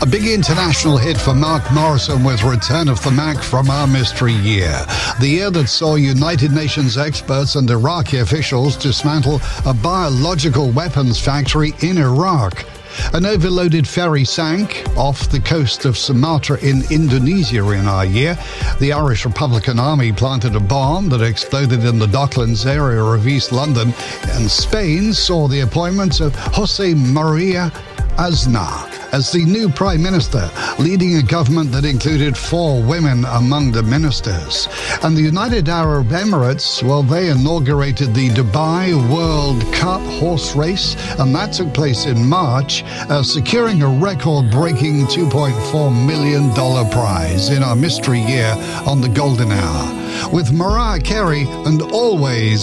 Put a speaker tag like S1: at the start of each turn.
S1: A big international hit for Mark Morrison with Return of the Mac from our mystery year. The year that saw United Nations experts and Iraqi officials dismantle a biological weapons factory in Iraq. An overloaded ferry sank off the coast of Sumatra in Indonesia in our year. The Irish Republican Army planted a bomb that exploded in the Docklands area of East London. And Spain saw the appointment of José María Aznar as the new Prime Minister, leading a government that included 4 women among the ministers. And the United Arab Emirates, well, they inaugurated the Dubai World Cup horse race, and that took place in March, securing a record-breaking $2.4 million prize in our mystery year on the Golden Hour. With Mariah Carey and Always